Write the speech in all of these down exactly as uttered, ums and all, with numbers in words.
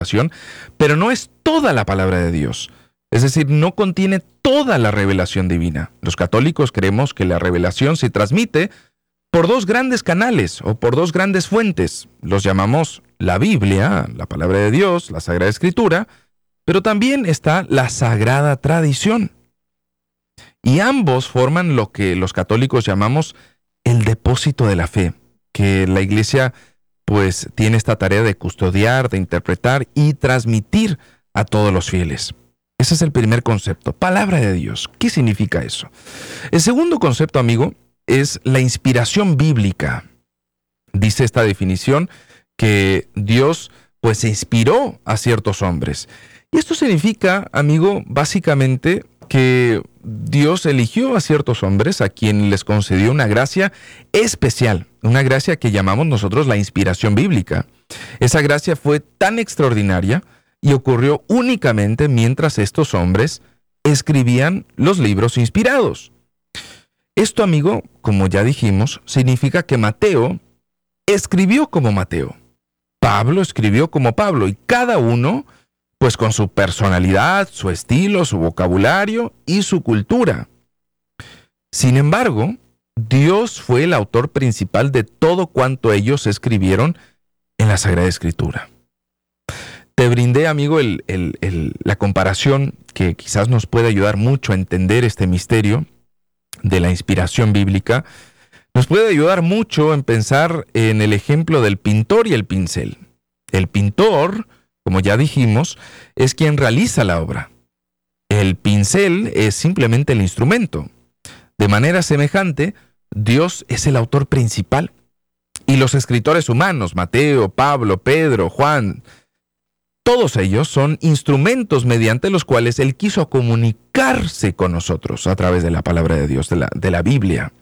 pero no es toda la palabra de Dios. Es decir, no contiene toda la revelación divina. Los católicos creemos que la revelación se transmite por dos grandes canales o por dos grandes fuentes. Los llamamos la Biblia, la palabra de Dios, la Sagrada Escritura, pero también está la Sagrada Tradición. Y ambos forman lo que los católicos llamamos el depósito de la fe, que la Iglesia pues tiene esta tarea de custodiar, de interpretar y transmitir a todos los fieles. Ese es el primer concepto, palabra de Dios. ¿Qué significa eso? El segundo concepto, amigo, es la inspiración bíblica. Dice esta definición que Dios pues se inspiró a ciertos hombres. Y esto significa, amigo, básicamente que Dios eligió a ciertos hombres a quien les concedió una gracia especial, una gracia que llamamos nosotros la inspiración bíblica. Esa gracia fue tan extraordinaria y ocurrió únicamente mientras estos hombres escribían los libros inspirados. Esto, amigo, como ya dijimos, significa que Mateo escribió como Mateo, Pablo escribió como Pablo, y cada uno pues con su personalidad, su estilo, su vocabulario y su cultura. Sin embargo, Dios fue el autor principal de todo cuanto ellos escribieron en la Sagrada Escritura. Te brindé, amigo, el, el, el, la comparación que quizás nos puede ayudar mucho a entender este misterio de la inspiración bíblica. Nos puede ayudar mucho en pensar en el ejemplo del pintor y el pincel. El pintor, como ya dijimos, es quien realiza la obra. El pincel es simplemente el instrumento. De manera semejante, Dios es el autor principal. Y los escritores humanos, Mateo, Pablo, Pedro, Juan, todos ellos son instrumentos mediante los cuales Él quiso comunicarse con nosotros a través de la palabra de Dios, de la, de la Biblia.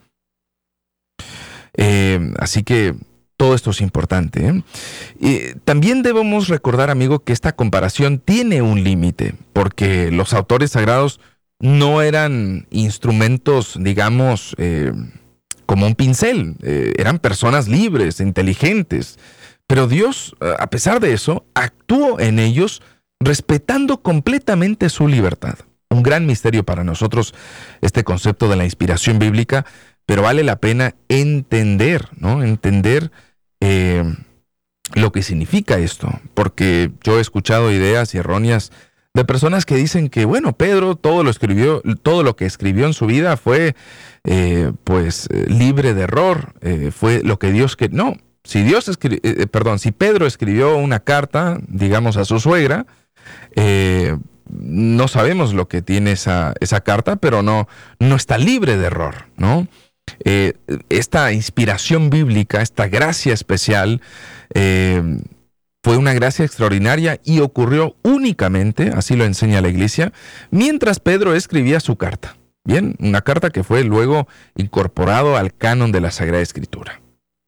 Eh, así que todo esto es importante, ¿eh? Y también debemos recordar, amigo, que esta comparación tiene un límite, porque los autores sagrados no eran instrumentos, digamos, eh, como un pincel. Eh, eran personas libres, inteligentes. Pero Dios, a pesar de eso, actuó en ellos respetando completamente su libertad. Un gran misterio para nosotros este concepto de la inspiración bíblica, pero vale la pena entender, ¿no? Entender eh, lo que significa esto, porque yo he escuchado ideas erróneas de personas que dicen que, bueno, Pedro todo lo escribió, todo lo que escribió en su vida fue, eh, pues, libre de error, eh, fue lo que Dios que no. Si Dios escri- eh, perdón, si Pedro escribió una carta, digamos, a su suegra, eh, no sabemos lo que tiene esa, esa carta, pero no, no está libre de error, ¿no? Eh, esta inspiración bíblica, esta gracia especial, eh, fue una gracia extraordinaria y ocurrió únicamente, así lo enseña la Iglesia, mientras Pedro escribía su carta. Bien, una carta que fue luego incorporado al canon de la Sagrada Escritura.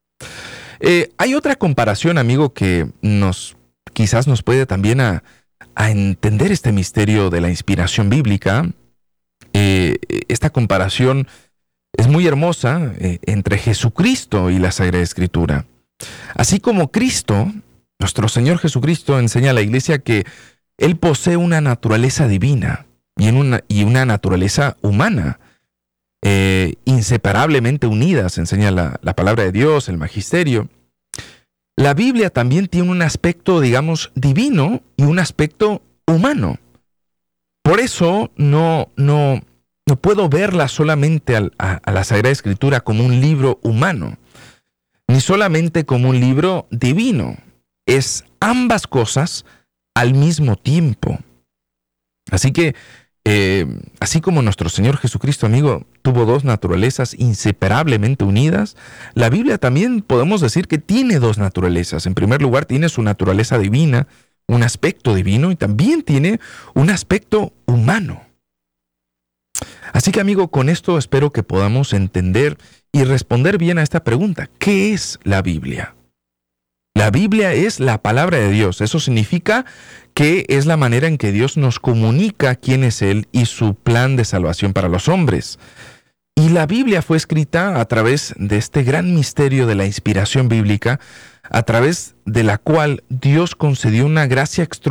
Eh, hay otra comparación, amigo, que nos quizás nos puede también a, a entender este misterio de la inspiración bíblica. Eh, esta comparación es muy hermosa eh, entre Jesucristo y la Sagrada Escritura. Así como Cristo, nuestro Señor Jesucristo, enseña a la Iglesia que Él posee una naturaleza divina y, en una, y una naturaleza humana, Eh, inseparablemente unidas, enseña la, la palabra de Dios, el magisterio. La Biblia también tiene un aspecto, digamos, divino y un aspecto humano. Por eso no, no, no puedo verla solamente a, a, a la Sagrada Escritura como un libro humano, ni solamente como un libro divino. Es ambas cosas al mismo tiempo. Así que Eh, así como nuestro Señor Jesucristo, amigo, tuvo dos naturalezas inseparablemente unidas, la Biblia también podemos decir que tiene dos naturalezas. En primer lugar, tiene su naturaleza divina, un aspecto divino, y también tiene un aspecto humano. Así que, amigo, con esto espero que podamos entender y responder bien a esta pregunta. ¿Qué es la Biblia? La Biblia es la palabra de Dios. Eso significa que es la manera en que Dios nos comunica quién es Él y su plan de salvación para los hombres. Y la Biblia fue escrita a través de este gran misterio de la inspiración bíblica, a través de la cual Dios concedió una gracia